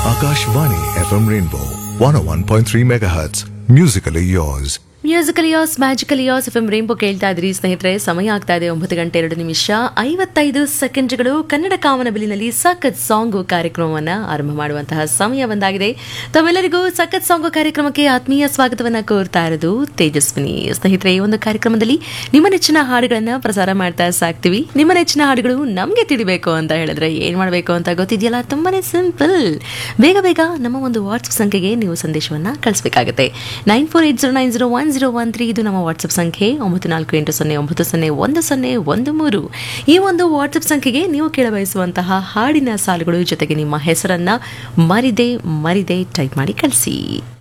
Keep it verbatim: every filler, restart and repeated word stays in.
Akashvani F M Rainbow one oh one point three megahertz. Musically yours. Musical as magical as F M rainbow ಕೇಳ್ತಾ ಇದ್ರಿ ಸ್ನೇಹಿತರೆ. ಸಮಯ ಆಗ್ತಾ ಇದೆ ಒಂಬತ್ತು ಗಂಟೆ ಎರಡು ನಿಮಿಷ ಐವತ್ತೈದು ಸೆಕೆಂಡ್ಗಳು. ಕನ್ನಡ ಕಾಮನಬಿಲ್ಲಿನಲ್ಲಿ ಸಖತ್ ಸಾಂಗು ಕಾರ್ಯಕ್ರಮವನ್ನು ಆರಂಭ ಮಾಡುವಂತಹ ಸಮಯ ಬಂದಾಗಿದೆ. ತಮ್ಮೆಲ್ಲರಿಗೂ ಸಖತ್ ಸಾಂಗು ಕಾರ್ಯಕ್ರಮಕ್ಕೆ ಆತ್ಮೀಯ ಸ್ವಾಗತವನ್ನು ಕೋರ್ತಾ ಇರೋದು ತೇಜಸ್ವಿನಿ. ಸ್ನೇಹಿತರೆ, ಈ ಒಂದು ಕಾರ್ಯಕ್ರಮದಲ್ಲಿ ನಿಮ್ಮ ನೆಚ್ಚಿನ ಹಾಡುಗಳನ್ನು ಪ್ರಸಾರ ಮಾಡ್ತಾ ಸಾಕ್ತಿವಿ. ನಿಮ್ಮ ನೆಚ್ಚಿನ ಹಾಡುಗಳು ನಮಗೆ ತಿಳಿಬೇಕು ಅಂತ ಹೇಳಿದ್ರೆ ಏನು ಮಾಡಬೇಕು ಅಂತ ಗೊತ್ತಿದೆಯಲ್ಲ, ತುಂಬಾನೇ ಸಿಂಪಲ್. ಬೇಗ ಬೇಗ ನಮ್ಮ ಒಂದು ವಾಟ್ಸ್ಆಪ್ ಸಂಖ್ಯೆಗೆ ನೀವು ಸಂದೇಶವನ್ನು ಕಳಿಸಬೇಕಾಗುತ್ತೆ. Nine four eight zero nine zero one zero one three ಇದು ನಮ್ಮ ವಾಟ್ಸ್ಆಪ್ ಸಂಖ್ಯೆ. ಒಂಬತ್ತು ನಾಲ್ಕು ಎಂಟು ಸೊನ್ನೆ ಒಂಬತ್ತು ಸೊನ್ನೆ ಒಂದು ಸೊನ್ನೆ ಒಂದು ಮೂರು ಈ ಒಂದು ವಾಟ್ಸ್ಆಪ್ ಸಂಖ್ಯೆಗೆ ನೀವು ಕೇಳಬಯಸುವಂತಹ ಹಾಡಿನ ಸಾಲುಗಳು ಜೊತೆಗೆ ನಿಮ್ಮ ಹೆಸರನ್ನ ಮರಿದೆ ಮರಿದೆ ಟೈಪ್ ಮಾಡಿ ಕಳಿಸಿ.